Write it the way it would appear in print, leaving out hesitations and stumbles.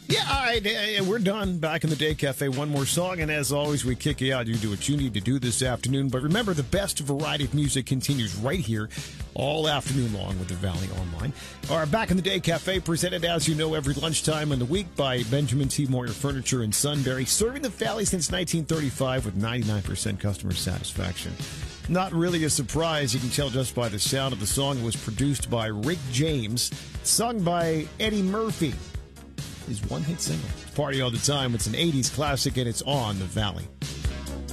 Yeah, all right, we're done. Back in the Day Cafe, one more song, and as always, we kick you out. You do what you need to do this afternoon. But remember, the best variety of music continues right here all afternoon long with the Valley Online. Our Back in the Day Cafe, presented, as you know, every lunchtime in the week by Benjamin T. Moyer Furniture in Sunbury, serving the Valley since 1935 with 99% customer satisfaction. Not really a surprise. You can tell just by the sound of the song. It was produced by Rick James, sung by Eddie Murphy. His one-hit single. Party all the time. It's an 80s classic, and it's on the Valley.